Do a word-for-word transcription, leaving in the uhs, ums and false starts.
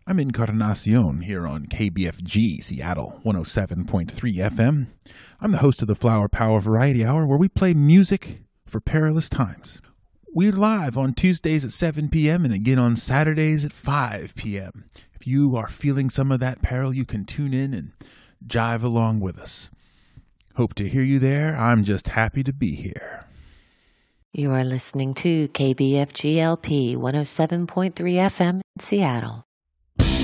I'm Encarnacion here on K B F G Seattle one oh seven point three F M. I'm the host of the Flower Power Variety Hour, where we play music for perilous times. We're live on Tuesdays at seven p.m. and again on Saturdays at five p.m. If you are feeling some of that peril, you can tune in and jive along with us. Hope to hear you there. I'm just happy to be here. You are listening to K B F G L P one oh seven point three F M in Seattle.